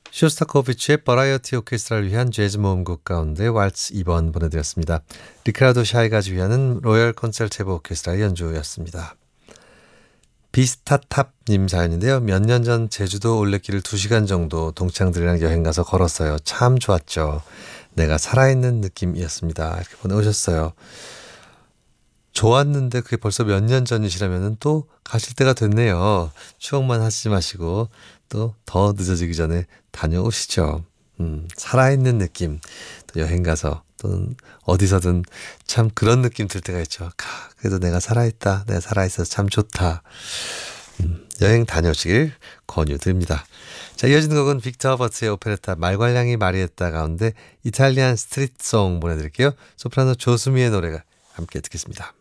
쇼스타코비치의 버라이어티 오케스트라를 위한 재즈 모음곡 가운데 왈츠 2번 보내드렸습니다. 리카르도 샤이가 지휘하는 로열 콘서트부 오케스트라의 연주였습니다. 비스타탑님 사연인데요. 몇 년 전 제주도 올레길을 2시간 정도 동창들이랑 여행 가서 걸었어요. 참 좋았죠. 내가 살아있는 느낌이었습니다. 이렇게 보내오셨어요. 좋았는데 그게 벌써 몇 년 전이시라면 또 가실 때가 됐네요. 추억만 하시지 마시고 또 더 늦어지기 전에 다녀오시죠. 살아있는 느낌. 또 여행 가서 또는 어디서든 참 그런 느낌 들 때가 있죠. 그래도 내가 살아있다. 내가 살아있어서 참 좋다. 여행 다녀오시길 권유드립니다. 자, 이어지는 곡은 빅터 허버트의 오페레타 말괄량이 마리에타 가운데 이탈리안 스트릿송 보내드릴게요. 소프라노 조수미의 노래가 함께 듣겠습니다.